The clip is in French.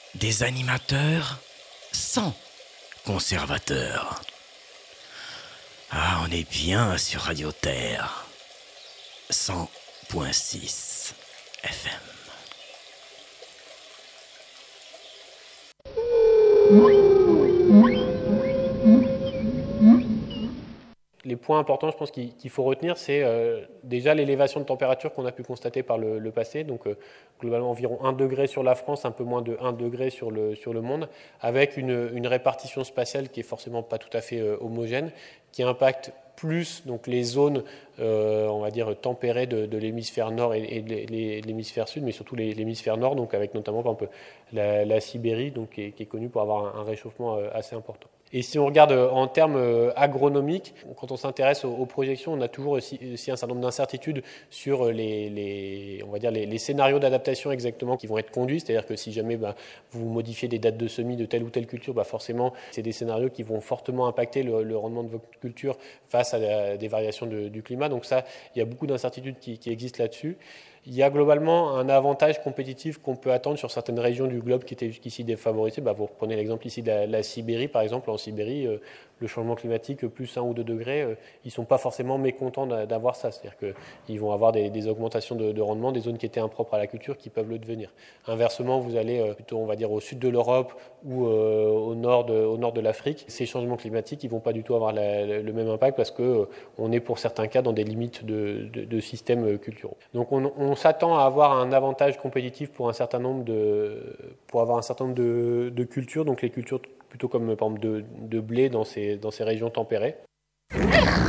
Des animateurs sans conservateurs. Ah, on est bien sur Radio Terre. 100.6 FM. Les points importants, je pense, qu'il faut retenir, c'est déjà l'élévation de température qu'on a pu constater par le passé. Donc, globalement, environ 1 degré sur la France, un peu moins de 1 degré sur le monde, avec une répartition spatiale qui est forcément pas tout à fait homogène, qui impacte plus donc, les zones, on va dire, tempérées de l'hémisphère nord et de l'hémisphère sud, mais surtout l'hémisphère nord, donc avec notamment, par exemple, la Sibérie, donc, qui est connue pour avoir un réchauffement assez important. Et si on regarde en termes agronomiques, quand on s'intéresse aux projections, on a toujours aussi un certain nombre d'incertitudes sur on va dire les scénarios d'adaptation exactement qui vont être conduits. C'est-à-dire que si jamais vous modifiez des dates de semis de telle ou telle culture, forcément, c'est des scénarios qui vont fortement impacter le rendement de votre culture face à des variations du climat. Donc ça, il y a beaucoup d'incertitudes qui existent là-dessus. Il y a globalement un avantage compétitif qu'on peut attendre sur certaines régions du globe qui étaient jusqu'ici défavorisées. Vous reprenez l'exemple ici de la Sibérie, par exemple. En Sibérie, le changement climatique, plus 1 ou 2 degrés, ils ne sont pas forcément mécontents d'avoir ça. C'est-à-dire qu'ils vont avoir des augmentations de rendement, des zones qui étaient impropres à la culture qui peuvent le devenir. Inversement, vous allez plutôt, on va dire, au sud de l'Europe ou au nord de l'Afrique. Ces changements climatiques, ils ne vont pas du tout avoir le même impact parce qu'on est pour certains cas dans des limites de systèmes culturels. Donc on s'attend à avoir un avantage compétitif pour avoir un certain nombre de cultures, donc les cultures plutôt comme par exemple de blé dans ces régions tempérées.